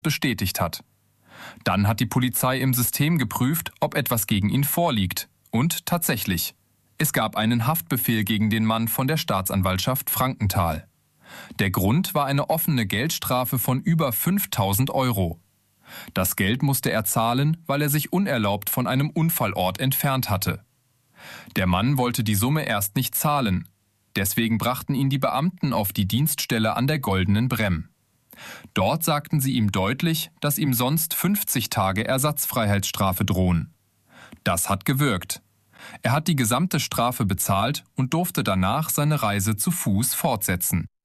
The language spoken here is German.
bestätigt hat. Dann hat die Polizei im System geprüft, ob etwas gegen ihn vorliegt. Und tatsächlich. Es gab einen Haftbefehl gegen den Mann von der Staatsanwaltschaft Frankenthal. Der Grund war eine offene Geldstrafe von über 5.000 Euro. Das Geld musste er zahlen, weil er sich unerlaubt von einem Unfallort entfernt hatte. Der Mann wollte die Summe erst nicht zahlen. Deswegen brachten ihn die Beamten auf die Dienststelle an der Goldenen Bremm. Dort sagten sie ihm deutlich, dass ihm sonst 50 Tage Ersatzfreiheitsstrafe drohen. Das hat gewirkt. Er hat die gesamte Strafe bezahlt und durfte danach seine Reise zu Fuß fortsetzen.